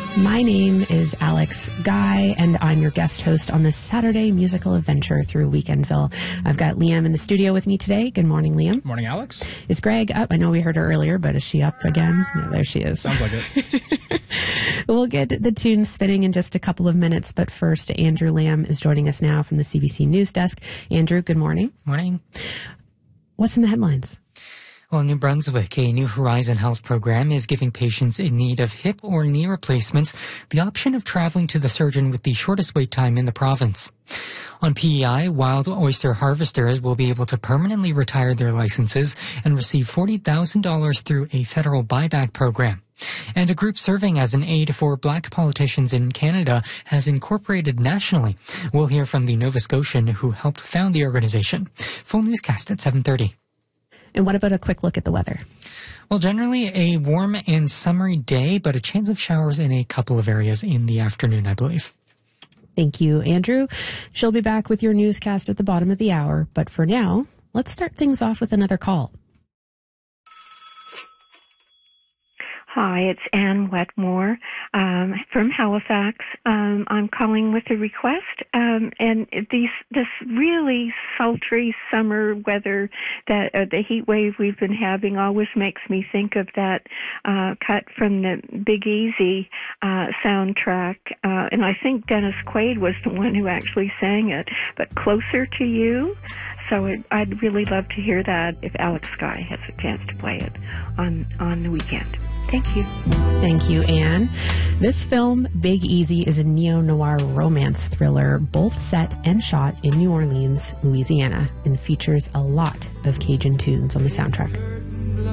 My name is Alex Guy, and I'm your guest host on this Saturday musical adventure through Weekendville. I've got Liam in the studio with me today. Good morning, Liam. Morning, Alex. Is Greg up? I know we heard her earlier, but is she up again? Yeah, there she is. Sounds like it. We'll get the tunes spinning in just a couple of minutes, but first, Andrew Lamb is joining us now from the CBC News Desk. Andrew, good morning. Morning. What's in the headlines? Well, New Brunswick, a New Horizon Health program, is giving patients in need of hip or knee replacements the option of traveling to the surgeon with the shortest wait time in the province. On PEI, wild oyster harvesters will be able to permanently retire their licenses and receive $40,000 through a federal buyback program. And a group serving as an aid for black politicians in Canada has incorporated nationally. We'll hear from the Nova Scotian who helped found the organization. Full newscast at 7:30. And what about a quick look at the weather? Well, generally a warm and summery day, but a chance of showers in a couple of areas in the afternoon, I believe. Thank you, Andrew. She'll be back with your newscast at the bottom of the hour. But for now, let's start things off with another call. Hi, it's Ann Wetmore from Halifax. I'm calling with a request. And this really sultry summer weather, that the heat wave we've been having, always makes me think of that cut from the Big Easy soundtrack. And I think Dennis Quaid was the one who actually sang it. But Closer to You. So I'd really love to hear that if Alex Guy has a chance to play it on the weekend. Thank you. Thank you, Anne. This film, Big Easy, is a neo-noir romance thriller, both set and shot in New Orleans, Louisiana, and features a lot of Cajun tunes on the soundtrack.